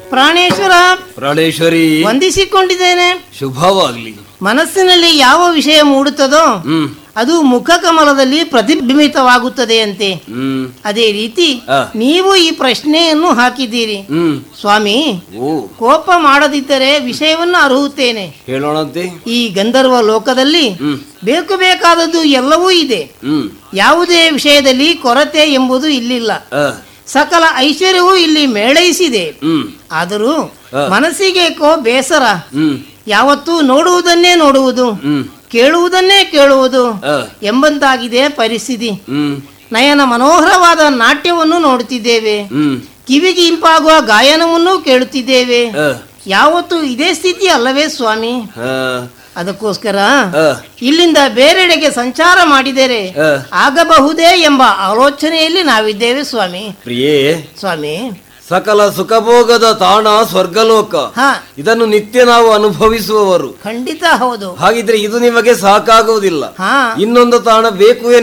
ಪ್ರಾಣೇಶ್ವರ, ಪ್ರಾಣೇಶ್ವರಿ, ವಂದಿಸಿಕೊಂಡಿದ್ದೇನೆ. ಶುಭವಾಗ್ಲಿ. ಮನಸ್ಸಿನಲ್ಲಿ ಯಾವ ವಿಷಯ ಮೂಡುತ್ತದೋ ಅದು ಮುಖ ಕಮಲದಲ್ಲಿ ಪ್ರತಿಬಿಂಬಿತವಾಗುತ್ತದೆ ಅಂತೆ. ಅದೇ ರೀತಿ ನೀವು ಈ ಪ್ರಶ್ನೆಯನ್ನು ಹಾಕಿದ್ದೀರಿ. ಸ್ವಾಮಿ, ಕೋಪ ಮಾಡದಿದ್ದರೆ ವಿಷಯವನ್ನು ಅರುಹುತ್ತೇನೆ. ಹೇಳೋಣಂತೆ. ಈ ಗಂಧರ್ವ ಲೋಕದಲ್ಲಿ ಬೇಕು ಬೇಕಾದದ್ದು ಎಲ್ಲವೂ ಇದೆ. ಯಾವುದೇ ವಿಷಯದಲ್ಲಿ ಕೊರತೆ ಎಂಬುದು ಇಲ್ಲಿಲ್ಲ. ಸಕಲ ಐಶ್ವರ್ಯವೂ ಇಲ್ಲಿ ಮೇಳೈಸಿದೆ. ಆದರೂ ಮನಸ್ಸಿಗೆ ಬೇಸರ. ಯಾವತ್ತೂ ನೋಡುವುದನ್ನೇ ನೋಡುವುದು, ಕೇಳುವುದನ್ನೇ ಕೇಳುವುದು ಎಂಬಂತಾಗಿದೆ ಪರಿಸ್ಥಿತಿ. ನಯನ ಮನೋಹರವಾದ ನಾಟ್ಯವನ್ನು ನೋಡುತ್ತಿದ್ದೇವೆ, ಕಿವಿಗೆ ಇಂಪಾಗುವ ಗಾಯನವನ್ನು ಕೇಳುತ್ತಿದ್ದೇವೆ. ಯಾವತ್ತೂ ಇದೇ ಸ್ಥಿತಿ ಅಲ್ಲವೇ ಸ್ವಾಮಿ? ಅದಕ್ಕೋಸ್ಕರ ಇಲ್ಲಿಂದ ಬೇರೆಡೆಗೆ ಸಂಚಾರ ಮಾಡಿದರೆ ಆಗಬಹುದೇ ಎಂಬ ಆಲೋಚನೆಯಲ್ಲಿ ನಾವಿದ್ದೇವೆ ಸ್ವಾಮಿ. ಪ್ರಿಯೇ, ಸ್ವಾಮಿ, ಸಕಲ ಸುಖಭೋಗದ ತಾಣ ಸ್ವರ್ಗಲೋಕ. ಇದನ್ನು ನಿತ್ಯ ನಾವು ಅನುಭವಿಸುವವರು. ಖಂಡಿತ ಹೌದು. ಹಾಗಿದ್ರೆ ಇದು ನಿಮಗೆ ಸಾಕಾಗುವುದಿಲ್ಲ, ಇನ್ನೊಂದು ತಾಣ ಬೇಕು